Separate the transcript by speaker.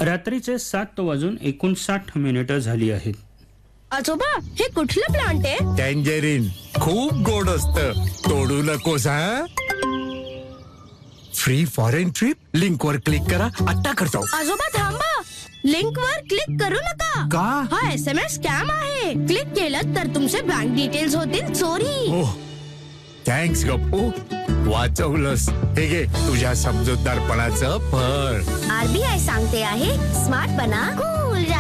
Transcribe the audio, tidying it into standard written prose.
Speaker 1: रात्रीचे 7:59 झाली आहेत.
Speaker 2: आजोबा, हे कुठलं प्लांट आहे?
Speaker 3: टँजरीन खूप गोड असतं, तोडू नकोस हा. फ्री फॉरेन ट्रिप लिंक वर क्लिक करा, आता करतो.
Speaker 2: आजोबा थांबा, लिंक वर क्लिक करू नका.
Speaker 3: का?
Speaker 2: हा SMS स्कॅम आहे. क्लिक केलं तर तुमचे बँक डिटेल्स होतील चोरी.
Speaker 3: ओह, थँक्स गप्पू, वाचवलंस. हे घे तुझ्या समजूतदारपणाचं फळ.
Speaker 2: RBI सांगते आहे, स्मार्ट बना, कूल